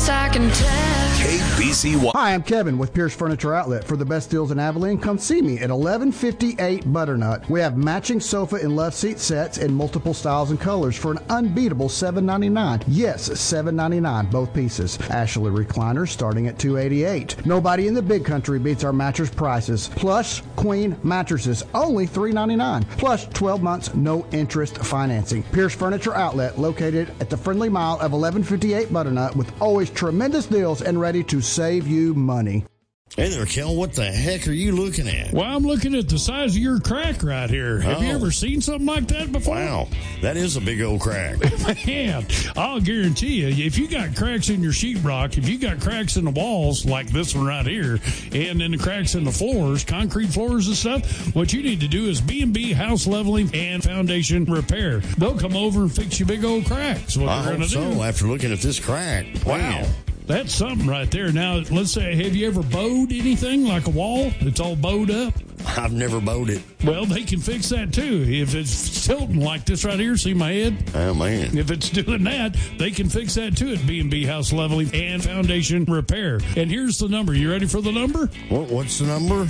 best I can tell. KBCY. Hi, I'm Kevin with Pierce Furniture Outlet. For the best deals in Abilene, come see me at 1158 Butternut. We have matching sofa and love seat sets in multiple styles and colors for an unbeatable $7.99. Yes, $7.99, both pieces. Ashley recliners starting at $288. Nobody in the big country beats our mattress prices. Plush queen mattresses, only $3.99. Plus 12 months, no interest financing. Pierce Furniture Outlet, located at the friendly mile of 1158 Butternut, with always tremendous deals and ready to save you money. Hey there, Kel. What the heck are you looking at? Well, I'm looking at the size of your crack right here. Have you ever seen something like that before? Wow, that is a big old crack. Man, I'll guarantee you, if you got cracks in your sheetrock, if you got cracks in the walls like this one right here, and then the cracks in the floors, concrete floors and stuff, what you need to do is B&B House Leveling and Foundation Repair. They'll come over and fix your big old cracks. What I they're hope going to do. After looking at this crack. Wow. Man. That's something right there. Now, let's say, have you ever bowed anything like a wall that's all bowed up? I've never bowed it. Well, they can fix that too. If it's tilting like this right here, see my head? Oh, man. If it's doing that, they can fix that too at B&B House Leveling and Foundation Repair. And here's the number. You ready for the number? What's the number?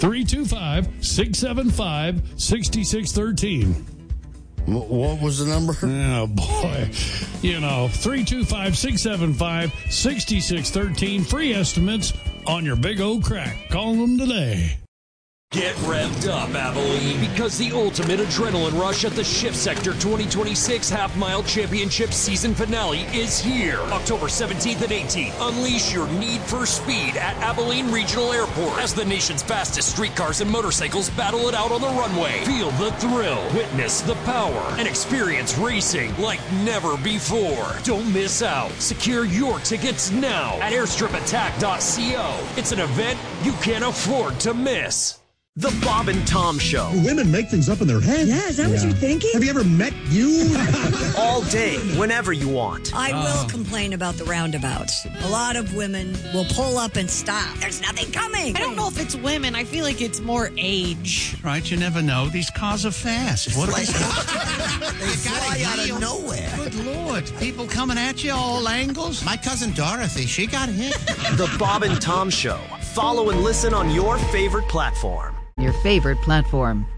325-675-6613. What was the number? Oh, boy. 325-675-6613. Free estimates on your big old crack. Call them today. Get revved up, Abilene, because the ultimate adrenaline rush at the Shift Sector 2026 Half Mile Championship season finale is here. October 17th and 18th. Unleash your need for speed at Abilene Regional Airport as the nation's fastest streetcars and motorcycles battle it out on the runway. Feel the thrill, witness the power, and experience racing like never before. Don't miss out. Secure your tickets now at airstripattack.co. It's an event you can't afford to miss. The Bob and Tom Show. Women make things up in their head. Yeah, is that what you're thinking? Have you ever met you? All day, whenever you want. I will complain about the roundabouts. A lot of women will pull up and stop. There's nothing coming. I don't know if it's women. I feel like it's more age. Right, you never know. These cars are fast. What they fly out of nowhere. Good Lord. People coming at you all angles. My cousin Dorothy, she got hit. The Bob and Tom Show. Follow and listen on your favorite platform. Your favorite platform.